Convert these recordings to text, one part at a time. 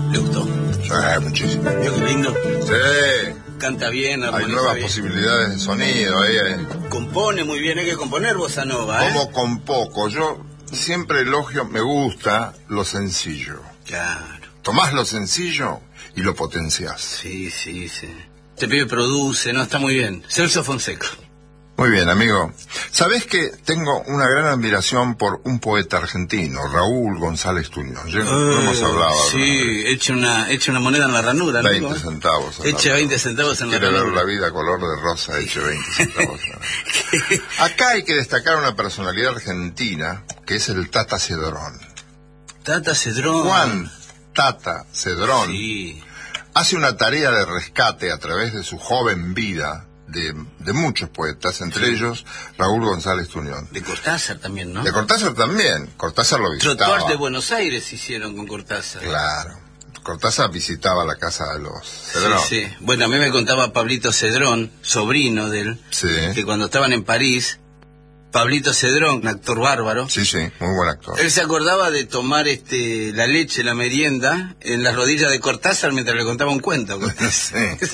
¿Le gustó? Sí, muchísimo. ¿Vio qué lindo? Sí. Canta bien, Hay armoniza nuevas bien. posibilidades de sonido ahí. Compone muy bien, hay que componer bossa nova, ¿eh? Como con poco. Yo siempre elogio, me gusta lo sencillo. Claro. Tomás lo sencillo y lo potenciás. Sí, sí, sí. Este pibe produce, ¿no? Está muy bien. Celso Fonseca. Muy bien, amigo. ¿Sabés que tengo una gran admiración por un poeta argentino, Raúl González Tuñón? Ya no hemos hablado. Sí, eche una moneda en la ranura, ¿no? 20 centavos. Eche 20 centavos en la ranura. Quiere ranura. ver la vida color de rosa, eche 20 centavos. Acá hay que destacar una personalidad argentina, que es el Tata Cedrón. Tata Cedrón. Juan Tata Cedrón. Sí. Hace una tarea de rescate a través de su joven vida de muchos poetas, entre ellos Raúl González Tuñón. De Cortázar también, ¿no? De Cortázar también. Cortázar lo visitaba. Trotuars de Buenos Aires hicieron con Cortázar. Claro. Cortázar visitaba la casa de los Cedrón. Sí, sí. Bueno, a mí me contaba Pablito Cedrón, sobrino de él, sí, que cuando estaban en París, Pablito Cedrón, un actor bárbaro. Sí, sí, muy buen actor. Él se acordaba de tomar la leche, la merienda, en las rodillas de Cortázar mientras le contaba un cuento. Sí,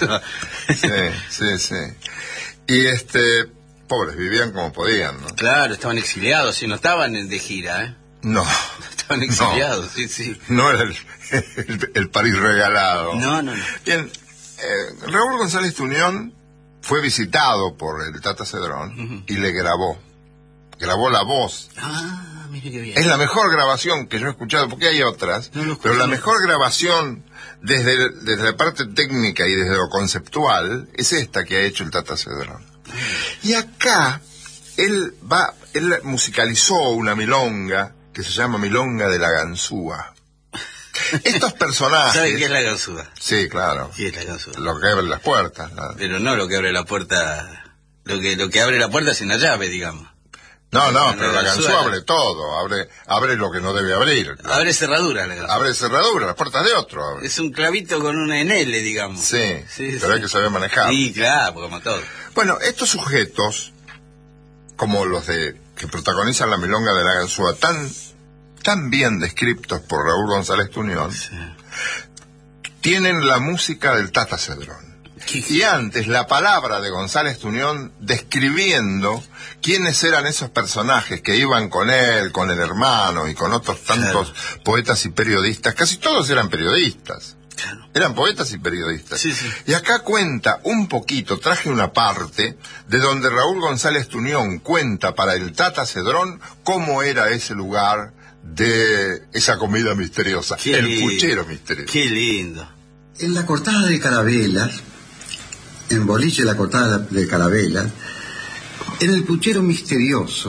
sí. Y pobres, vivían como podían, ¿no? Claro, estaban exiliados, y no estaban de gira, ¿eh? No. Estaban exiliados, sí, sí. No era el París regalado. No. Bien, Raúl González Tuñón fue visitado por el Tata Cedrón y le grabó la voz. Ah, mire qué bien. Es la mejor grabación que yo he escuchado, porque hay otras, pero la mejor grabación desde la parte técnica y desde lo conceptual es esta que ha hecho el Tata Cedrón. Y acá él musicalizó una milonga que se llama Milonga de la Ganzúa. Estos personajes... ¿Sabe qué es la ganzúa? Sí, claro. ¿Qué es la ganzúa? Lo que abre las puertas. Pero no lo que abre la puerta... Lo que abre la puerta es una llave, digamos. No, pero la ganzúa abre todo. Abre lo que no debe abrir. Abre cerradura la ganzúa. Abre cerradura, las puertas de otro. Abre. Es un clavito con una en L, digamos. Sí, pero hay que saber manejar. Sí, claro, como todo. Bueno, estos sujetos, como los que protagonizan la milonga de la ganzúa, tan bien descriptos por Raúl González Tuñón, tienen la música del Tata Cedrón. Y antes la palabra de González Tuñón describiendo quiénes eran esos personajes que iban con él, con el hermano y con otros tantos poetas y periodistas. Casi todos eran periodistas. Claro. Eran poetas y periodistas. Sí. Y acá cuenta un poquito, traje una parte de donde Raúl González Tuñón cuenta para el Tata Cedrón cómo era ese lugar de esa comida misteriosa, el puchero misterioso. Qué lindo. En la cortada de Carabelas, en Boliche la cortada de Carabelas, en el puchero misterioso,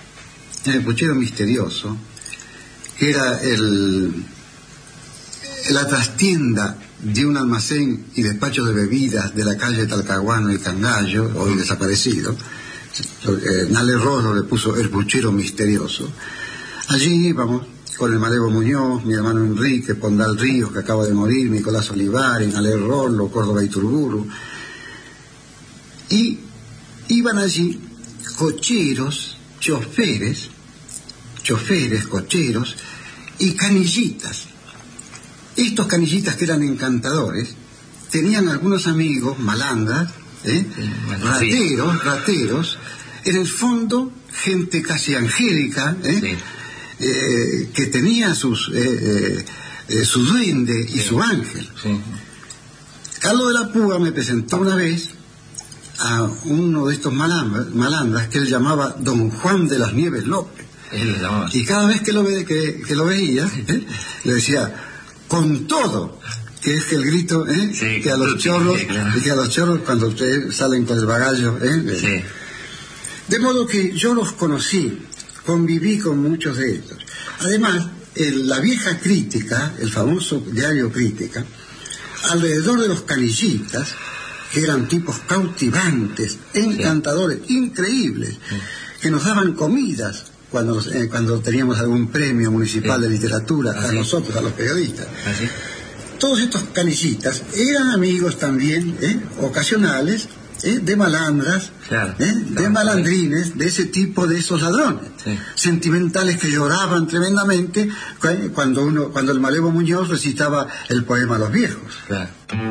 que era la trastienda de un almacén y despacho de bebidas de la calle Talcahuano y Cangallo, hoy desaparecido. Nale Rollo le puso el puchero misterioso. Allí íbamos con el Malevo Muñoz, mi hermano Enrique, Pondal Ríos, que acaba de morir, Nicolás Olivares, Nale Rollo, Córdoba Iturburu. Y iban allí cocheros, choferes, cocheros y canillitas. Estos canillitas que eran encantadores tenían algunos amigos, malandras, rateros, en el fondo gente casi angélica, que tenía su duende y su ángel. Sí. Carlos de la Púa me presentó una vez a uno de estos malandras que él llamaba Don Juan de las Nieves López. Y cada vez que lo veía, le decía, con todo, que es el grito, que a los chorros, claro. Que a los chorros cuando ustedes salen con el bagallo, De modo que yo los conocí, conviví con muchos de ellos. Además, la vieja Crítica, el famoso diario Crítica, alrededor de los canillitas, que eran tipos cautivantes, encantadores, increíbles, que nos daban comidas cuando teníamos algún premio municipal de literatura, a nosotros, a los periodistas. Todos estos canillitas eran amigos también, ocasionales, de malandras, claro, de malandrines, de ese tipo de esos ladrones, sí, sentimentales que lloraban tremendamente cuando el Malevo Muñoz recitaba el poema Los Viejos. claro.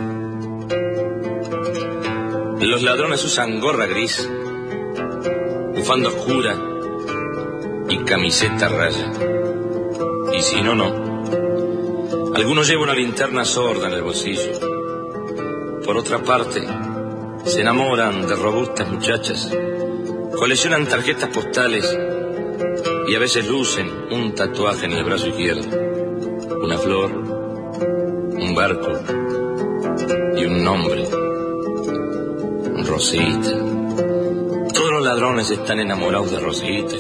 Los ladrones usan gorra gris, bufanda oscura y camiseta raya. Y si no, no. Algunos llevan una linterna sorda en el bolsillo. Por otra parte, se enamoran de robustas muchachas, coleccionan tarjetas postales y a veces lucen un tatuaje en el brazo izquierdo, una flor, un barco y un nombre, Rosita. Todos los ladrones están enamorados de Rosita,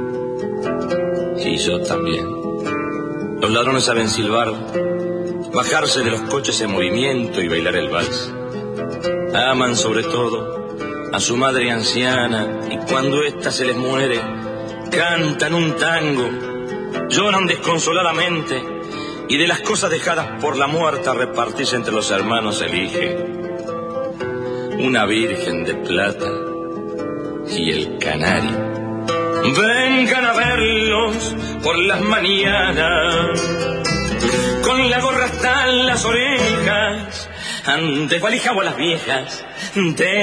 y yo también. Los ladrones saben silbar, bajarse de los coches en movimiento y bailar el vals. Aman sobre todo a su madre anciana y cuando ésta se les muere, cantan un tango, lloran desconsoladamente y de las cosas dejadas por la muerta repartirse entre los hermanos elige una virgen de plata y el canario. Vengan a verlos por las mañanas, con la gorra hasta las orejas, de valija o a las viejas, de